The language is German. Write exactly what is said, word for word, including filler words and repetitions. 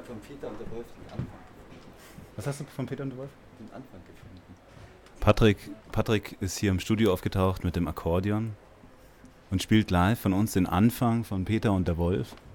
von Peter und der Wolf den Anfang. Was hast du von Peter und der Wolf? Den Anfang gefunden. Patrick, Patrick ist hier im Studio aufgetaucht mit dem Akkordeon und spielt live von uns den Anfang von Peter und der Wolf.